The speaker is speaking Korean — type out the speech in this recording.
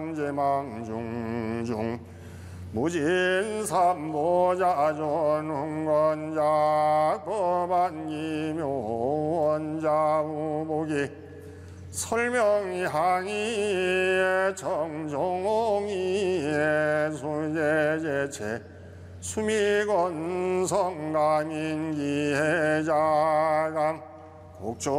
제망중중 무진삼보자존흥건자 법안기묘원자 우복이 설명향이 정종이 수제제체 수미건성감인기해자감 국조